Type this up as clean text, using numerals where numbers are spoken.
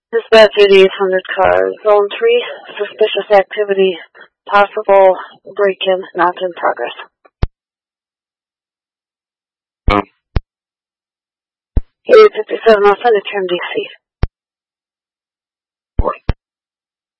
Dispatch 8800 cars. Zone 3, suspicious activity. Possible break-in, not in progress. 857, I'll send it to MDC.